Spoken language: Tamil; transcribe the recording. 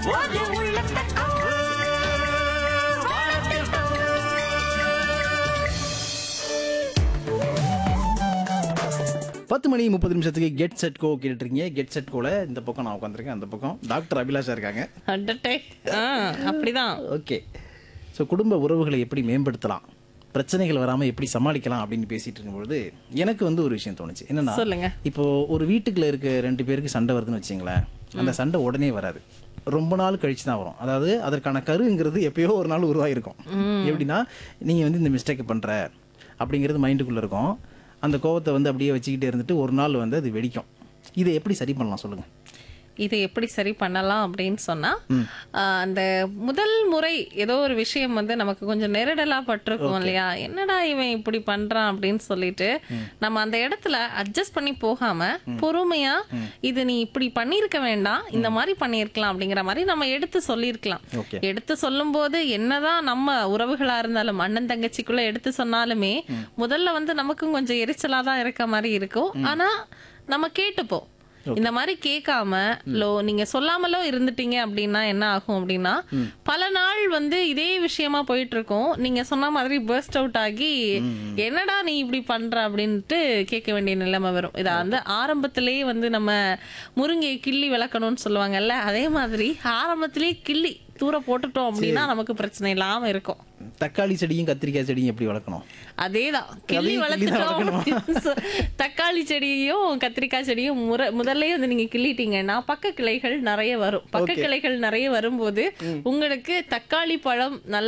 ஒரு உள்ளத்தை 10 மணி 30 நிமிஷத்துக்கு கெட் செட் கோ கேட்டுருக்கீங்க. கெட் செட் கோல இந்த பக்கம் நான் உட்காந்துருக்கேன், அந்த பக்கம் டாக்டர் அபிலாஷா இருக்காங்க. அப்படிதான். ஓகே. ஸோ குடும்ப உறவுகளை எப்படி மேம்படுத்தலாம், பிரச்சனைகள் வராமல் எப்படி சமாளிக்கலாம் அப்படின்னு பேசிட்டு இருக்கும்பொழுது எனக்கு வந்து ஒரு விஷயம் தோணுச்சு. என்னன்னா, சொல்லுங்க. இப்போ ஒரு வீட்டுக்குள்ள இருக்க 2 பேருக்கு சண்டை வருதுன்னு வச்சுங்களேன், அந்த சண்டை உடனே வராது, ரொம்ப நாள் கழிச்சு தான் வரும். அதாவது அதற்கான கருங்கிறது எப்பயோ ஒரு நாள் உருவாயிருக்கும். எப்படின்னா, நீங்கள் வந்து இந்த மிஸ்டேக் பண்ணுற அப்படிங்கிறது மைண்டுக்குள்ளே இருக்கும். அந்த கோவத்தை வந்து அப்படியே வச்சுக்கிட்டே இருந்துட்டு ஒரு நாள் வந்து அது வெடிக்கும். இதை எப்படி சரி பண்ணலாம் சொல்லுங்கள். இதை எப்படி சரி பண்ணலாம் அப்படின்னு சொன்னா, அந்த முதல் முறை ஏதோ ஒரு விஷயம் வந்து நமக்கு கொஞ்சம் நெருடலா பட்டிருக்கும் இல்லையா, என்னடா இவன் இப்படி பண்றான் அப்படின்னு சொல்லிட்டு நம்ம அந்த இடத்துல அட்ஜஸ்ட் பண்ணி போகாம பொறுமையா, இது நீ இப்படி பண்ணிருக்க வேண்டாம், இந்த மாதிரி பண்ணிருக்கலாம் அப்படிங்கிற மாதிரி நம்ம எடுத்து சொல்லியிருக்கலாம். எடுத்து சொல்லும் போது என்னதான் நம்ம உறவுகளா இருந்தாலும், அண்ணன் தங்கச்சிக்குள்ள எடுத்து சொன்னாலுமே முதல்ல வந்து நமக்கும் கொஞ்சம் எரிச்சலா தான் இருக்க மாதிரி இருக்கும். ஆனா நம்ம கேட்டுப்போம். இந்த மாதிரி கேட்காம நீங்க சொல்லாமலோ இருந்துட்டீங்க அப்படின்னா என்ன ஆகும் அப்படின்னா, பல நாள் வந்து இதே விஷயமா போயிட்டு இருக்கும். நீங்க சொன்ன மாதிரி பர்ஸ்ட் அவுட் ஆகி என்னடா நீ இப்படி பண்ற அப்படின்ட்டு கேட்க வேண்டிய நிலைமை வரும். இதை வந்து ஆரம்பத்திலேயே வந்து நம்ம முருங்கையை கிள்ளி விளக்கணும்னு சொல்லுவாங்கல்ல, அதே மாதிரி ஆரம்பத்திலேயே கிள்ளி தூர போட்டுட்டோம் அப்படின்னா நமக்கு பிரச்சனை இல்லாம இருக்கும். தக்காளி செடியும் கத்திரிக்காய் செடியும் எப்படி வளர்க்கணும்? அதேதான், கிள்ளி வளர்த்துட்டோம். தக்காளி செடியும் கத்திரிக்காய் செடியும் முதல்ல வந்து நீங்க கிள்ளிட்டீங்கன்னா பக்க கிளைகள் நிறைய வரும். பக்க கிளைகள் நிறைய வரும்போது உங்களுக்கு தக்காளி பழம் நல்ல